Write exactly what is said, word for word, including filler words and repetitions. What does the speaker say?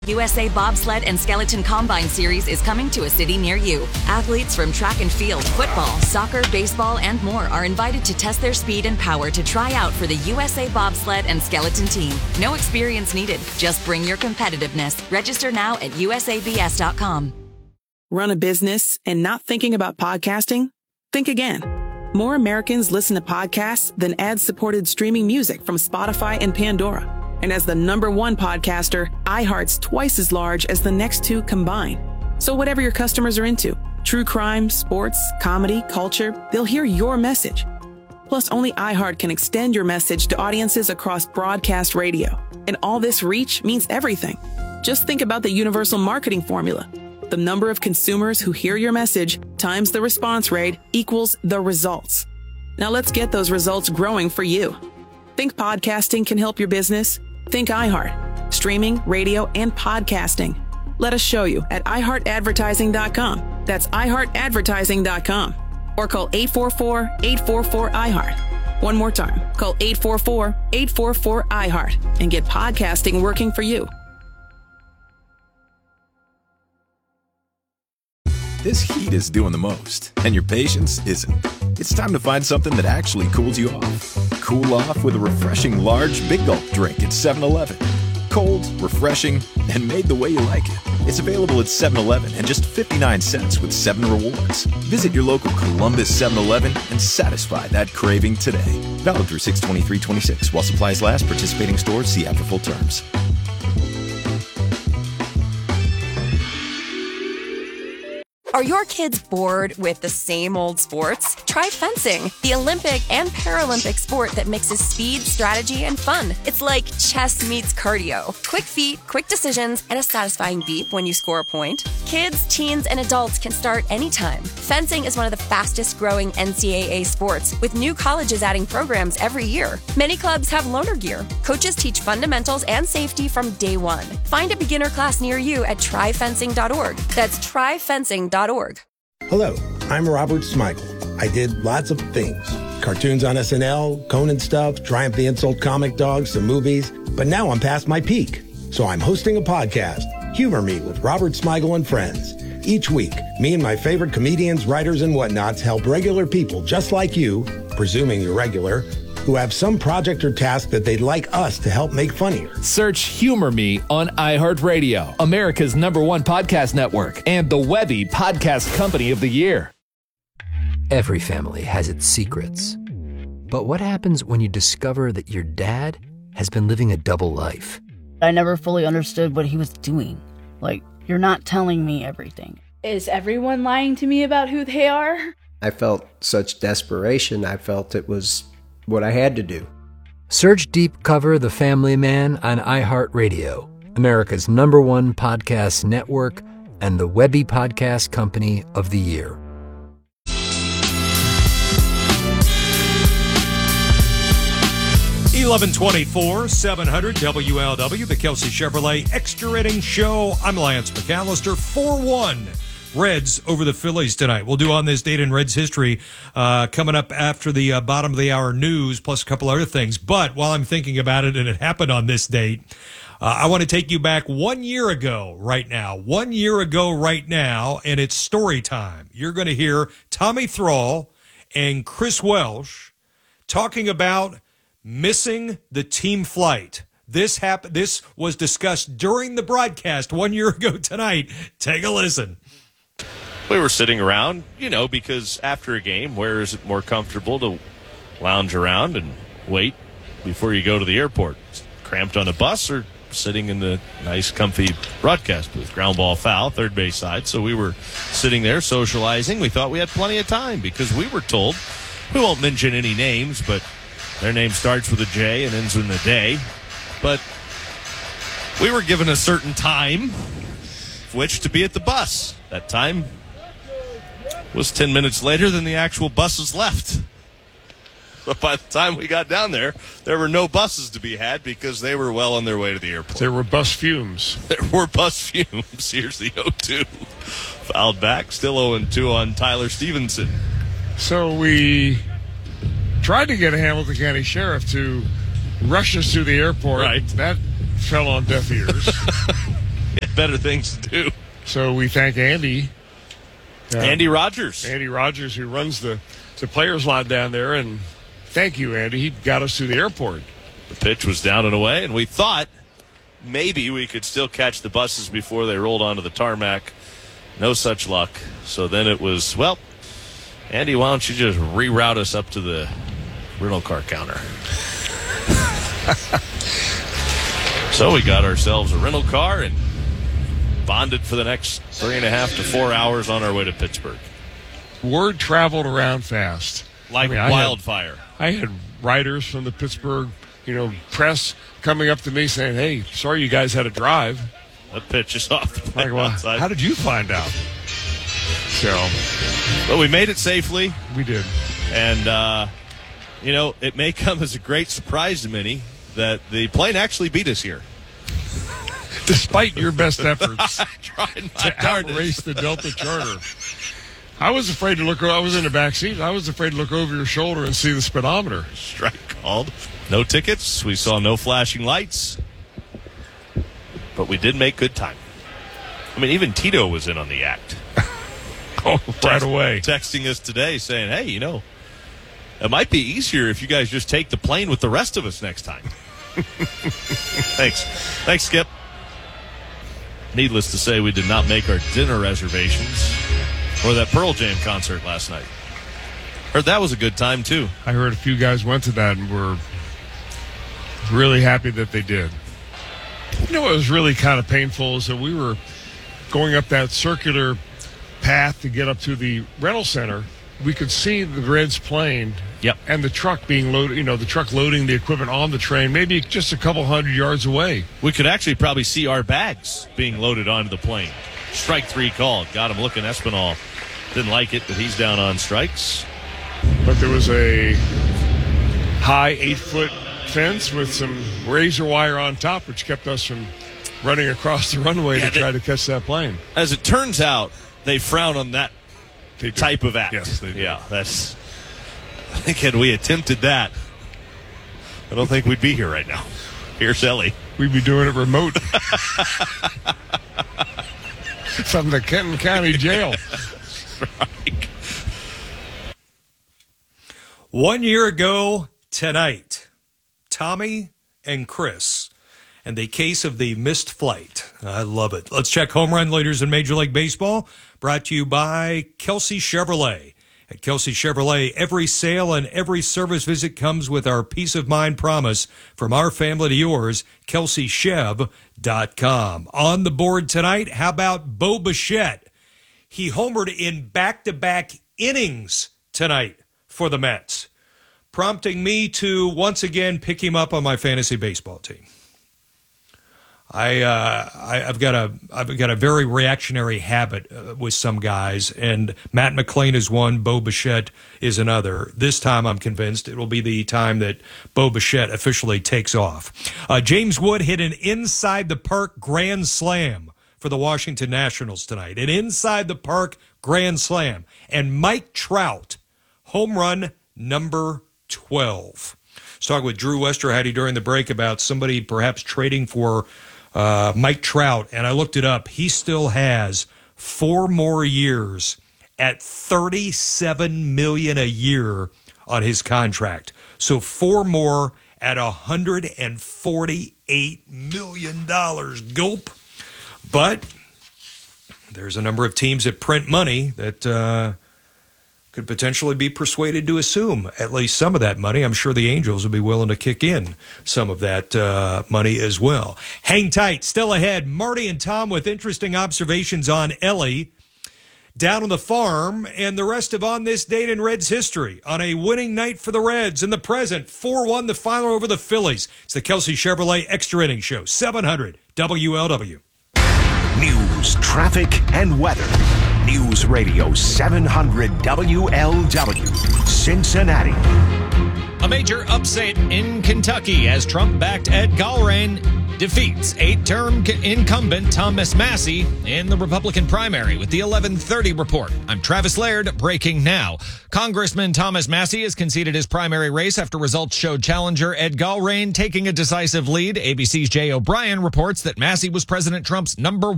U S A Bobsled and Skeleton Combine Series is coming to a city near you. Athletes from track and field, football, soccer, baseball, and more are invited to test their speed and power to try out for the U S A Bobsled and Skeleton team. No experience needed. Just bring your competitiveness. Register now at U S A B S dot com. Run a business and not thinking about podcasting? Think again. More Americans listen to podcasts than ad-supported streaming music from Spotify and Pandora. And as the number one podcaster, iHeart's twice as large as the next two combined. So whatever your customers are into, true crime, sports, comedy, culture, they'll hear your message. Plus, only iHeart can extend your message to audiences across broadcast radio. And all this reach means everything. Just think about the universal marketing formula. The number of consumers who hear your message times the response rate equals the results. Now let's get those results growing for you. Think podcasting can help your business? Think iHeart. Streaming, radio, and podcasting. Let us show you at i heart advertising dot com. That's i heart advertising dot com. Or call eight four four, eight four four, iHeart. One more time. Call eight four four, eight four four, iHeart and get podcasting working for you. This heat is doing the most, and your patience isn't. It's time to find something that actually cools you off. Cool off with a refreshing large Big Gulp drink at seven eleven. Cold, refreshing, and made the way you like it. It's available at seven eleven and just fifty-nine cents with seven rewards. Visit your local Columbus seven eleven and satisfy that craving today. Valid through six twenty-three twenty-six. While supplies last, participating stores see after full terms. Are your kids bored with the same old sports? Try fencing, the Olympic and Paralympic sport that mixes speed, strategy, and fun. It's like chess meets cardio. Quick feet, quick decisions, and a satisfying beep when you score a point. Kids, teens, and adults can start anytime. Fencing is one of the fastest growing N C double A sports, with new colleges adding programs every year. Many clubs have loaner gear. Coaches teach fundamentals and safety from day one. Find a beginner class near you at try fencing dot org. That's try fencing dot org. Hello, I'm Robert Smigel. I did lots of things. Cartoons on S N L, Conan stuff, Triumph the Insult comic dogs, some movies. But now I'm past my peak. So I'm hosting a podcast, Humor Me with Robert Smigel and Friends. Each week, me and my favorite comedians, writers, and whatnots help regular people just like you, presuming you're regular, who have some project or task that they'd like us to help make funnier. Search Humor Me on iHeartRadio, America's number one podcast network, and the Webby Podcast Company of the Year. Every family has its secrets. But what happens when you discover that your dad has been living a double life? I never fully understood what he was doing. Like, you're not telling me everything. Is everyone lying to me about who they are? I felt such desperation. I felt it was what I had to do. Search Deep Cover The Family Man on iHeartRadio, America's number one podcast network, and the Webby Podcast Company of the Year. eleven twenty-four, seven hundred W L W, the Kelsey Chevrolet Extra Inning Show. I'm Lance McAllister. four one Reds over the Phillies tonight. We'll do On This Date in Reds history uh, coming up after the uh, bottom of the hour news, plus a couple other things. But while I'm thinking about it, and it happened on this date, uh, I want to take you back one year ago right now. One year ago right now, and it's story time. You're going to hear Tommy Thrall and Chris Welsh talking about missing the team flight. This happened. This was discussed during the broadcast one year ago tonight. Take a listen. We were sitting around, you know, because after a game, where is it more comfortable to lounge around and wait before you go to the airport? Cramped on a bus or sitting in the nice, comfy broadcast booth? Ground ball foul, third base side. So we were sitting there socializing. We thought we had plenty of time because we were told, we won't mention any names, but their name starts with a J and ends in a day. But we were given a certain time which to be at the bus. That time was ten minutes later than the actual buses left. But by the time we got down there, there were no buses to be had because they were well on their way to the airport. There were bus fumes. There were bus fumes. Here's the oh two. Fouled back. Still oh two on Tyler Stevenson. So we tried to get a Hamilton County Sheriff to rush us to the airport. Right. That fell on deaf ears. got better things to do. So we thank Andy. Uh, Andy Rogers. Andy Rogers, who runs the, the players' lot down there. And thank you, Andy. He got us to the airport. The pitch was down and away, and we thought maybe we could still catch the buses before they rolled onto the tarmac. No such luck. So then it was, well, Andy, why don't you just reroute us up to the rental car counter? So we got ourselves a rental car and bonded for the next three and a half to four hours on our way to Pittsburgh. Word traveled around fast. Like I mean, wildfire. I had, I had writers from the Pittsburgh, you know, press coming up to me saying, hey, sorry you guys had to drive. That pitch is off the like, well, outside. How did you find out? So, but we made it safely. We did. And, uh, you know, it may come as a great surprise to many that the plane actually beat us here. Despite your best efforts to outrace the Delta Charter. I was afraid to look. I was in the back seat. I was afraid to look over your shoulder and see the speedometer. Strike called. No tickets. We saw no flashing lights. But we did make good time. I mean, even Tito was in on the act. Oh, right Text, away. Texting us today saying, hey, you know, it might be easier if you guys just take the plane with the rest of us next time. Thanks. Thanks, Skip. Needless to say, we did not make our dinner reservations for that Pearl Jam concert last night. Heard that was a good time, too. I heard a few guys went to that and were really happy that they did. You know what was really kind of painful is that we were going up that circular path to get up to the rental center. We could see the Reds plane. Yep. And the truck being loaded, you know, the truck loading the equipment on the train, maybe just a couple hundred yards away. We could actually probably see our bags being loaded onto the plane. Strike three called. Got him looking. Espinal didn't like it, but he's down on strikes. But there was a high eight-foot fence with some razor wire on top, which kept us from running across the runway yeah, to try they, to catch that plane. As it turns out, they frown on that type of act. Yes, they do. Yeah, that's... I think had we attempted that, I don't think we'd be here right now. Here's Ellie. We'd be doing it remote. From the Kenton County Jail. Right. One year ago tonight, Tommy and Chris and the case of the missed flight. I love it. Let's check home run leaders in Major League Baseball. Brought to you by Kelsey Chevrolet. At Kelsey Chevrolet, every sale and every service visit comes with our peace of mind promise. From our family to yours, kelsey chev dot com. On the board tonight, how about Bo Bichette? He homered in back-to-back innings tonight for the Mets, prompting me to once again pick him up on my fantasy baseball team. I, uh, I I've got a I've got a very reactionary habit uh, with some guys, and Matt McClain is one, Bo Bichette is another. This time, I'm convinced it will be the time that Bo Bichette officially takes off. Uh, James Wood hit an inside the park grand slam for the Washington Nationals tonight, an inside the park grand slam, and Mike Trout, home run number twelve. I was talking with Drew Westerhady during the break about somebody perhaps trading for Uh, Mike Trout, and I looked it up. He still has four more years at thirty-seven million dollars a year on his contract. So four more at one hundred forty-eight million dollars. Gulp. But there's a number of teams that print money that uh, could potentially be persuaded to assume at least some of that money. I'm sure the Angels will be willing to kick in some of that uh, money as well. Hang tight. Still ahead, Marty and Tom with interesting observations on Ellie down on the farm and the rest of On This Date in Reds history on a winning night for the Reds in the present. four one the final over the Phillies. It's the Kelsey Chevrolet Extra Inning Show, seven hundred W L W. News, traffic, and weather. News Radio seven hundred W L W, Cincinnati. A major upset in Kentucky as Trump-backed Ed Gallrein defeats eight-term incumbent Thomas Massie in the Republican primary. With the eleven thirty report, I'm Travis Laird, breaking now. Congressman Thomas Massie has conceded his primary race after results showed challenger Ed Gallrein taking a decisive lead. A B C's Jay O'Brien reports that Massie was President Trump's number